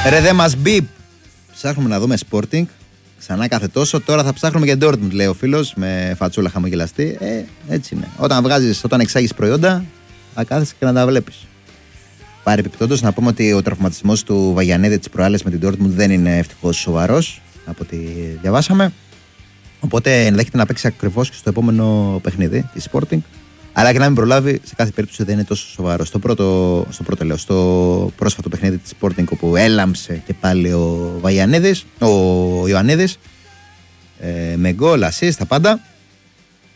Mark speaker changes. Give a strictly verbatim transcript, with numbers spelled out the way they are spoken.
Speaker 1: Ρε δεν μας μπει. Ψάχνουμε να δούμε Sporting. Ξανά κάθε τόσο. Τώρα θα ψάχνουμε και Dortmund, λέει ο φίλος, με φατσούλα χαμογελαστή. Ε, έτσι είναι. Όταν βγάζεις, όταν εξάγεις προϊόντα, θα κάθεσαι και να τα βλέπεις. Παρεπιπτόντως, να πούμε ότι ο τραυματισμός του Βαγιανίδη τις προάλλες με την Dortmund δεν είναι ευτυχώς σοβαρός, από ό,τι διαβάσαμε. Οπότε ενδέχεται να παίξει ακριβώς και στο επόμενο παιχνίδι της Sporting. Αλλά και να μην προλάβει, σε κάθε περίπτωση δεν είναι τόσο σοβαρό. Στο πρώτο, στο πρώτο λέω, στο πρόσφατο παιχνίδι της Sporting, όπου έλαμψε και πάλι ο Βαγιανίδης, ο Ιωαννίδης, ε, με γκολ, ασίστ, τα πάντα.